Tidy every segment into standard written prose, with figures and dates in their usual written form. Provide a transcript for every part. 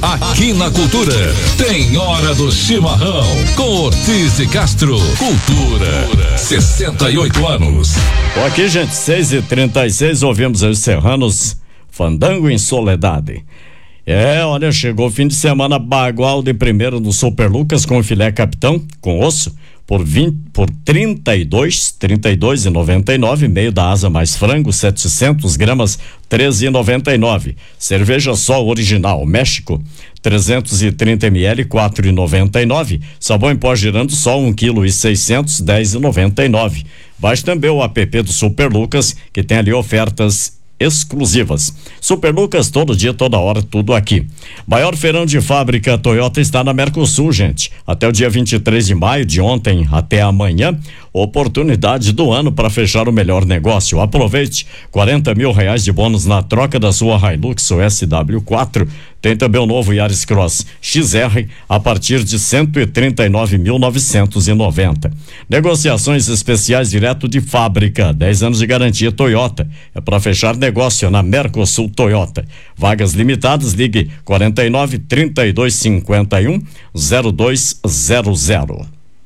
Aqui na Cultura tem Hora do Chimarrão com Ortiz de Castro. Cultura, 68 anos. Bom, aqui, gente, 6h36, ouvimos os Serranos, Fandango em Soledade. Olha, chegou o fim de semana bagual de primeiro no Super Lucas com filé capitão, com osso, por 32,99, meio da asa mais frango, 700 gramas, 13,99. Cerveja Sol Original México, 330 ml, 4,99. Sabão em pó Girando Sol, 1,6 kg, 10,99. Baixe também o app do Super Lucas, que tem ali ofertas exclusivas. Super Lucas, todo dia, toda hora, tudo aqui. Maior feirão de fábrica Toyota está na Mercosul, gente. Até o dia 23 de maio, de ontem até amanhã, oportunidade do ano para fechar o melhor negócio. Aproveite, R$40 mil de bônus na troca da sua Hilux ou SW4. Tem também o novo Yaris Cross XR a partir de 139.990. Negociações especiais direto de fábrica, 10 anos de garantia Toyota. É para fechar negócio na Mercosul Toyota. Vagas limitadas, ligue 49-3251-0200.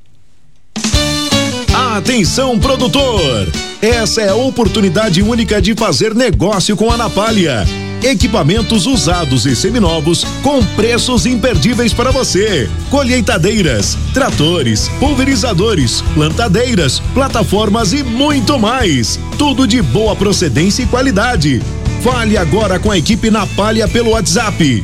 Atenção, produtor! Essa é a oportunidade única de fazer negócio com a Anapália. Equipamentos usados e seminovos com preços imperdíveis para você. Colheitadeiras, tratores, pulverizadores, plantadeiras, plataformas e muito mais. Tudo de boa procedência e qualidade. Fale agora com a equipe Anapália pelo WhatsApp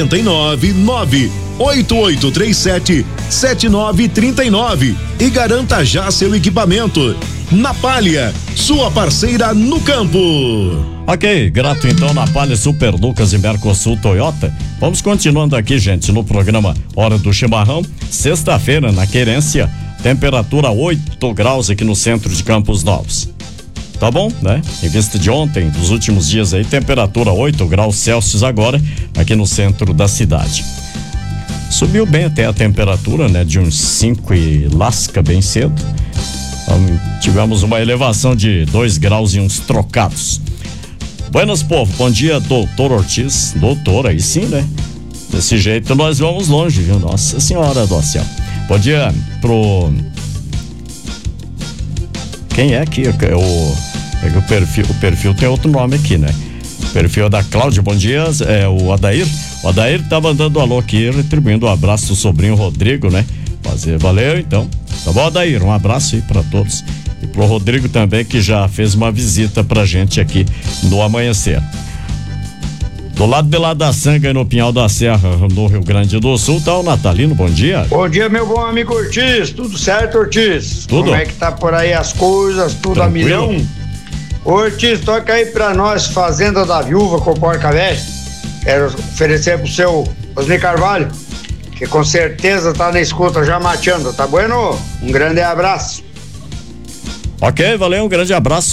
499-8837-7939 e garanta já seu equipamento. Anapália, sua parceira no campo. Ok, grato então na Palha Super Lucas e Mercosul Toyota. Vamos continuando aqui, gente, no programa Hora do Chimarrão. Sexta-feira, na Querência, temperatura 8 graus aqui no centro de Campos Novos. Tá bom, né? Em vista de ontem, dos últimos dias aí, temperatura 8 graus Celsius agora, aqui no centro da cidade. Subiu bem até a temperatura, né? De uns 5 e lasca bem cedo. Então, tivemos uma elevação de 2 graus e uns trocados. Buenas, povo, bom dia, doutor Ortiz. Doutor, aí sim, né? Desse jeito nós vamos longe, viu? Nossa Senhora do céu. Bom dia pro... Quem é aqui? O perfil tem outro nome aqui, né? O perfil é da Cláudia, bom dia, é o Adair. O Adair tá mandando um alô aqui, retribuindo um abraço do sobrinho Rodrigo, né? Valeu, então. Tá bom, Adair? Um abraço aí pra todos. E pro Rodrigo também, que já fez uma visita pra gente aqui no amanhecer. Do lado de lá da Sanga, no Pinhal da Serra, no Rio Grande do Sul, tá o Natalino, bom dia. Bom dia, meu bom amigo Ortiz, tudo certo, Ortiz? Tudo. Como é que tá por aí as coisas, tudo tranquilo? A milhão? Ortiz, toca aí pra nós, Fazenda da Viúva com Porca Velha. Quero oferecer pro seu Osni Carvalho, que com certeza tá na escuta já mateando, tá bueno? Um grande abraço. Ok, valeu, um grande abraço.